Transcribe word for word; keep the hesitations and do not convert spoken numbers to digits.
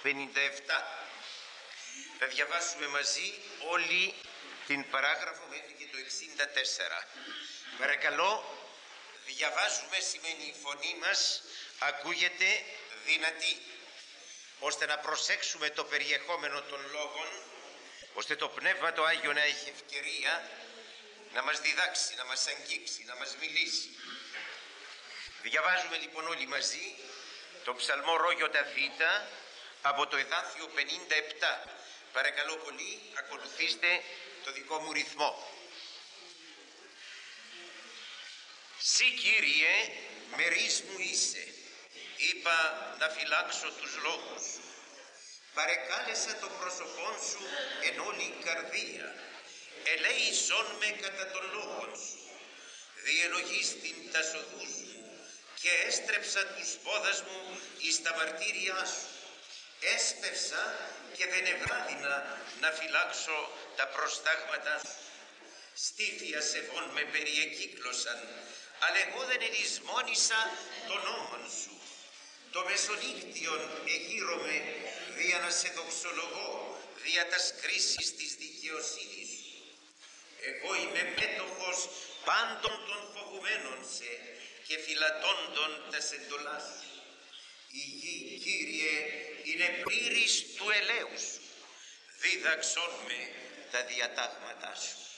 πενήντα επτά. Θα διαβάσουμε μαζί όλη την παράγραφο μέχρι και το εξήντα τέσσερα. Παρακαλώ, διαβάζουμε σημαίνει η φωνή μας ακούγεται δυνατή, ώστε να προσέξουμε το περιεχόμενο των λόγων, ώστε το Πνεύμα το Άγιο να έχει ευκαιρία να μας διδάξει, να μας αγγίξει, να μας μιλήσει. Διαβάζουμε λοιπόν όλοι μαζί το ψαλμό Ρόγιοτα Β από το εδάφιο πενήντα επτά. Παρακαλώ πολύ, ακολουθήστε το δικό μου ρυθμό. Συ Κύριε μερίς μου είσαι, είπα να φυλάξω τους λόγους. Παρεκάλεσα το πρόσωπόν σου εν όλη καρδία, ελέησόν με κατά των λόγων σου. Διελογίστην τα οδούς μου και έστρεψα τους πόδας μου εις τα μαρτύρια σου. Έσπευσα και δεν ευάδινα να φυλάξω τα προστάγματα σου. Στήθια σεβών με περιεκύκλωσαν, αλλά εγώ δεν ελισμόνησα τον νόμον σου. Το μεσονύχτιον εγείρομαι δια να σε δοξολογώ, δια τας κρίσεις της δικαιοσύνης σου. Εγώ είμαι μέτοχος πάντων των φοβουμένων σε και φυλατώντων τας εντολάς σου. Η γη, Κύριε, είναι πλήρης του ελέους σου. Δίδαξόν με τα διατάγματά σου.